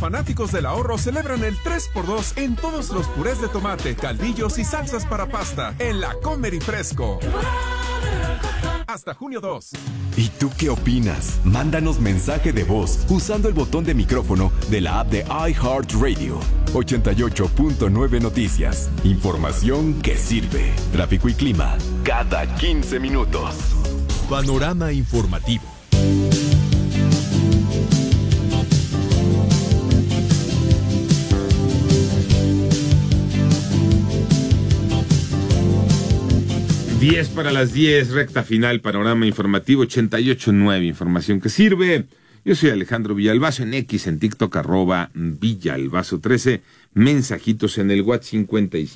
fanáticos del ahorro celebran el 3x2 en todos los purés de tomate, caldillos y salsas para pasta en La Comer y Fresco. Hasta junio 2. ¿Y tú qué opinas? Mándanos mensaje de voz usando el botón de micrófono de la app de iHeartRadio. 88.9 Noticias. Información que sirve. Tráfico y clima cada 15 minutos. Panorama informativo. Diez para las 10, recta final, panorama informativo 88.9, información que sirve. Yo soy Alejandro Villalbazo, en X, en TikTok, @Villalbazo13, mensajitos en el WhatsApp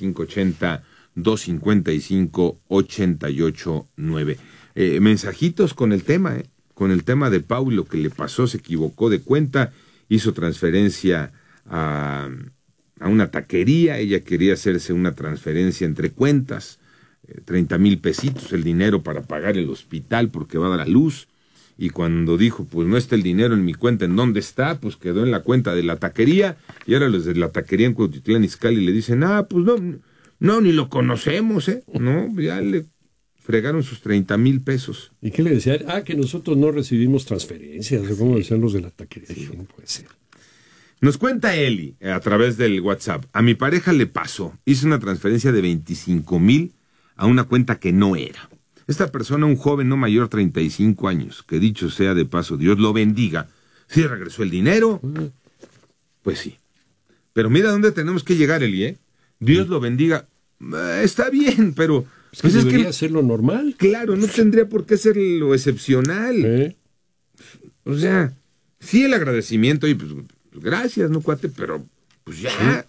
5580-255-889. Mensajitos con el tema de Pau, lo que le pasó, se equivocó de cuenta, hizo transferencia a una taquería, ella quería hacerse una transferencia entre cuentas, 30,000 pesitos, el dinero para pagar el hospital porque va a dar a luz, y cuando dijo, pues no está el dinero en mi cuenta, ¿en dónde está? Pues quedó en la cuenta de la taquería, y ahora los de la taquería en Cuautitlán Izcalli le dicen, pues no, ni lo conocemos, no, ya le fregaron sus 30,000 pesos. ¿Y qué le decían? Que nosotros no recibimos transferencias, ¿cómo decían los de la taquería? Sí. No puede ser. Nos cuenta Eli, a través del WhatsApp, a mi pareja le pasó, hizo una transferencia de 25,000 a una cuenta que no era. Esta persona, un joven no mayor 35 años, que dicho sea de paso, Dios lo bendiga, ¿sí regresó el dinero? Pues sí. Pero mira dónde tenemos que llegar, Eli, Dios lo bendiga. Está bien, pero pues debería ser lo normal. Claro, no tendría por qué ser lo excepcional. O sea, sí el agradecimiento, y pues gracias, ¿no, cuate? Pero pues ya.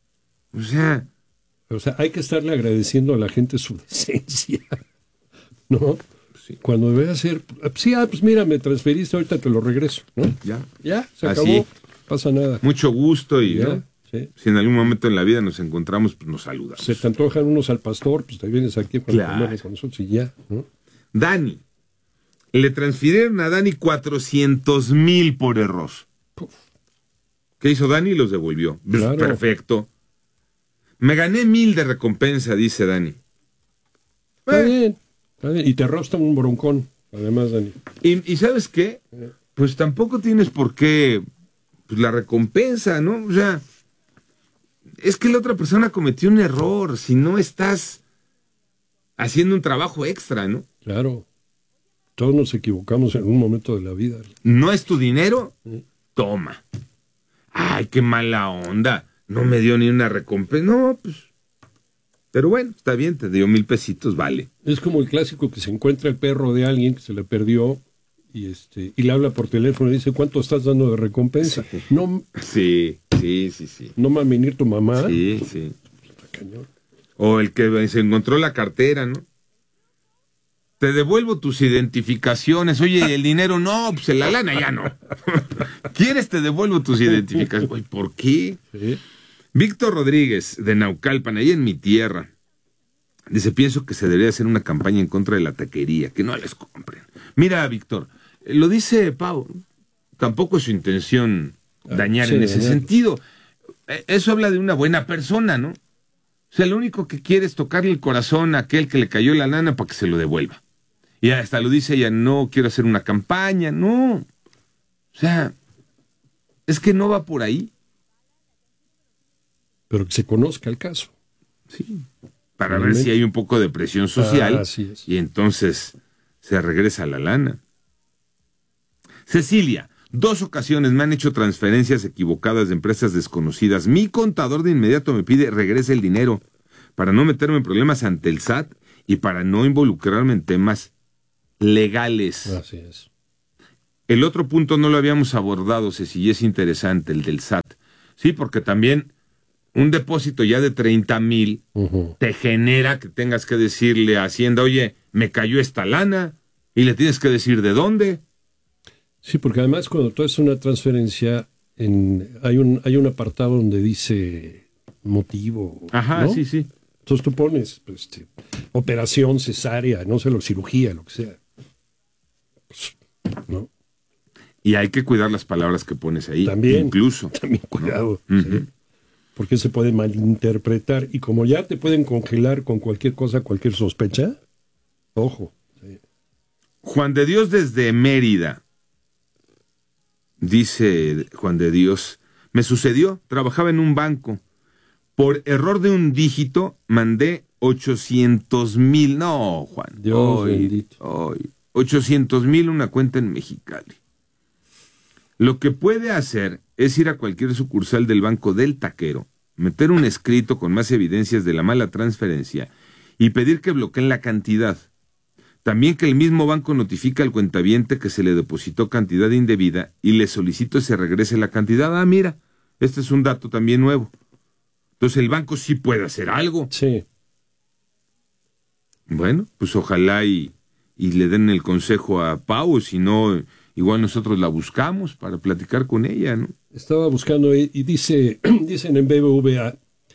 O sea, hay que estarle agradeciendo a la gente su decencia, ¿no? Sí. Cuando debe ser, pues mira, me transferiste, ahorita te lo regreso, ¿no? Ya, se acabó, no pasa nada. Mucho gusto y ¿no? Sí. Si en algún momento en la vida nos encontramos, pues nos saludamos. Se te antojan unos al pastor, pues te vienes aquí para comer con nosotros y ya, ¿no? Dani, le transfirieron a Dani 400,000 por error. Puf. ¿Qué hizo Dani? Los devolvió. Claro. Perfecto. Me gané 1,000 de recompensa, dice Dani. Está bien. Y te rostan un broncón, además, Dani. ¿Y sabes qué? Pues tampoco tienes por qué, pues, la recompensa, ¿no? O sea, es que la otra persona cometió un error, si no estás haciendo un trabajo extra, ¿no? Claro. Todos nos equivocamos en un momento de la vida. ¿No es tu dinero? Toma. Ay, qué mala onda. No me dio ni una recompensa. No, pues. Pero bueno, está bien, te dio 1,000 pesitos, vale. Es como el clásico que se encuentra el perro de alguien que se le perdió y le habla por teléfono y dice, ¿cuánto estás dando de recompensa? Sí. No. Sí. ¿No va a venir tu mamá? Sí. O el que se encontró la cartera, ¿no? Te devuelvo tus identificaciones. Oye, el dinero no, pues la lana ya no. ¿Quieres? Te devuelvo tus identificaciones. Oye, ¿por qué? Sí. Víctor Rodríguez, de Naucalpan, ahí en mi tierra, dice, pienso que se debería hacer una campaña en contra de la taquería, que no les compren. Mira, Víctor, lo dice Pau, tampoco es su intención dañar en ese sentido. Eso habla de una buena persona, ¿no? O sea, lo único que quiere es tocarle el corazón a aquel que le cayó la lana para que se lo devuelva. Y hasta lo dice ella, no quiero hacer una campaña, no. O sea, es que no va por ahí. Pero que se conozca el caso. Sí, para ver si hay un poco de presión social. Así es. Y entonces se regresa la lana. Cecilia, 2 ocasiones me han hecho transferencias equivocadas de empresas desconocidas. Mi contador de inmediato me pide regrese el dinero para no meterme en problemas ante el SAT y para no involucrarme en temas legales. Así es. El otro punto no lo habíamos abordado, Ceci, y es interesante, el del SAT. Sí, porque también un depósito ya de 30,000 te genera que tengas que decirle a Hacienda, oye, me cayó esta lana, y le tienes que decir de dónde. Sí, porque además cuando tú haces una transferencia, hay un apartado donde dice motivo. Ajá, ¿no? Sí. Entonces tú pones operación, cesárea, no sé, cirugía, lo que sea. Pues, ¿no? Y hay que cuidar las palabras que pones ahí. También. Incluso. También cuidado. ¿No? Sí. Porque se puede malinterpretar. Y como ya te pueden congelar con cualquier cosa, cualquier sospecha, ojo. Sí. Juan de Dios desde Mérida. Dice Juan de Dios, me sucedió, trabajaba en un banco. Por error de un dígito, mandé 800,000. No, Juan. Dios bendito. 800,000 una cuenta en Mexicali. Lo que puede hacer es ir a cualquier sucursal del Banco del Taquero, meter un escrito con más evidencias de la mala transferencia y pedir que bloqueen la cantidad. También que el mismo banco notifique al cuentaviente que se le depositó cantidad indebida y le solicito se regrese la cantidad. Ah, mira, este es un dato también nuevo. Entonces el banco sí puede hacer algo. Sí. Bueno, pues ojalá y le den el consejo a Pau, si no, igual nosotros la buscamos para platicar con ella, ¿no? Estaba buscando y dicen en BBVA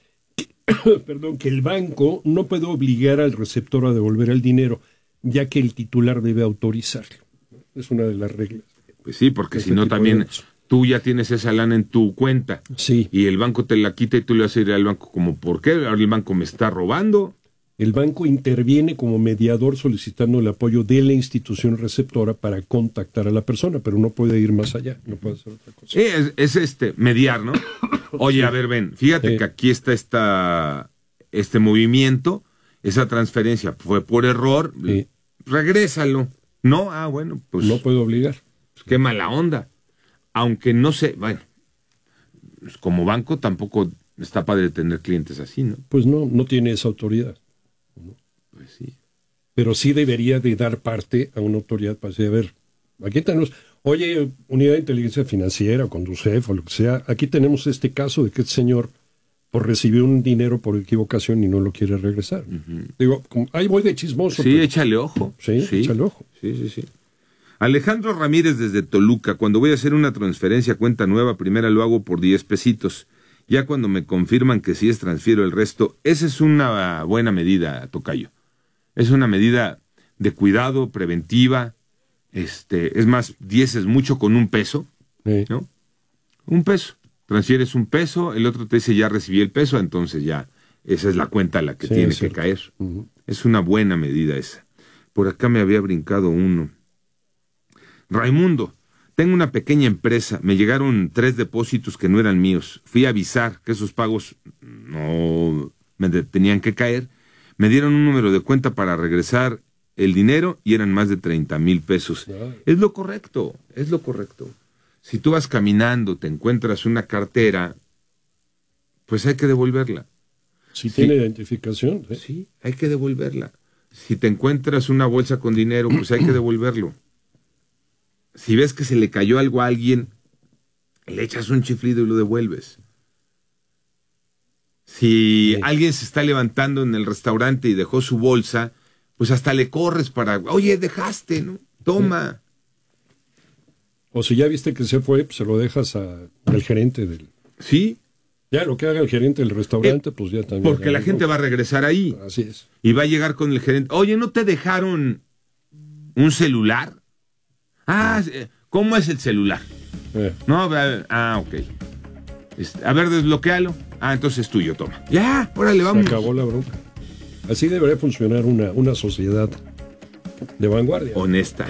que el banco no puede obligar al receptor a devolver el dinero, ya que el titular debe autorizarlo. Es una de las reglas. Pues sí, porque si no también tú ya tienes esa lana en tu cuenta. Sí. Y el banco te la quita y tú le vas a ir al banco como, ¿por qué? Ahora el banco me está robando. El banco interviene como mediador solicitando el apoyo de la institución receptora para contactar a la persona, pero no puede ir más allá, no puede hacer otra cosa. Es mediar, ¿no? Oye, Sí. A ver, ven, fíjate que aquí está este movimiento, esa transferencia fue por error, Sí. Regrésalo. No, bueno, pues No puede obligar. pues qué mala onda. Aunque no sé, bueno, pues como banco tampoco está padre tener clientes así, ¿no? Pues no tiene esa autoridad. Pues sí. Pero sí debería de dar parte a una autoridad para decir, a ver, aquí tenemos, oye, Unidad de Inteligencia Financiera, Conducef o lo que sea, aquí tenemos este caso de que este señor recibió un dinero por equivocación y no lo quiere regresar. Digo, ahí voy de chismoso. Sí, pero- échale ojo. Sí, échale ojo. Sí. Alejandro Ramírez desde Toluca. Cuando voy a hacer una transferencia a cuenta nueva, primero lo hago por 10 pesitos. Ya cuando me confirman que sí es, transfiero el resto. Esa es una buena medida, tocayo. Es una medida de cuidado, preventiva. Es más, 10 es mucho con un peso, Sí. ¿no? Un peso. Transfieres un peso, el otro te dice ya recibí el peso, entonces ya esa es la cuenta a la que Sí, tiene es que cierto. caer. Ujú. Es una buena medida esa. Por acá me había brincado uno. Raimundo, tengo una pequeña empresa. Me llegaron 3 depósitos que no eran míos. Fui a avisar que esos pagos no tenían que caer. Me dieron un número de cuenta para regresar el dinero y eran más de 30,000 pesos. Ay. Es lo correcto. Si tú vas caminando, te encuentras una cartera, pues hay que devolverla. Si Sí. tiene identificación. ¿sí? Sí, hay que devolverla. Si te encuentras una bolsa con dinero, pues hay que devolverlo. Si ves que se le cayó algo a alguien, le echas un chiflido y lo devuelves. Si alguien se está levantando en el restaurante y dejó su bolsa, pues hasta le corres para, oye, dejaste, ¿no? Toma. O si ya viste que se fue, pues se lo dejas al gerente del... Sí, Ya, lo que haga el gerente del restaurante, pues ya también. porque la gente va a regresar ahí. Así es. Y va a llegar con el gerente. Oye, ¿no te dejaron un celular? ¿Cómo es el celular? No, ok. A ver, desbloquéalo. Entonces es tuyo, toma. Ya, órale, vamos. Se acabó la bronca. Así debería funcionar una sociedad de vanguardia. Honesta.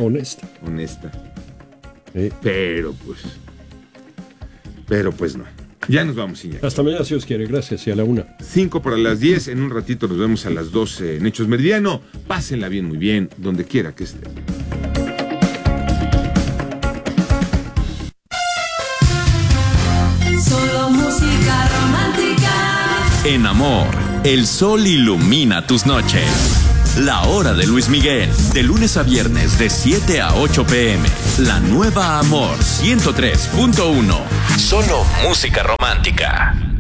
Sí. Pero pues no. Ya nos vamos, Iñaki. Hasta mañana, si Dios quiere. Gracias. Y a la 1. 5 para las 10. En un ratito nos vemos a las 12 en Hechos Meridiano. Pásenla bien, muy bien, donde quiera que estén. Solo música romántica. En Amor, el sol ilumina tus noches. La hora de Luis Miguel, de lunes a viernes de 7 a 8 p.m. La nueva Amor 103.1. Solo música romántica.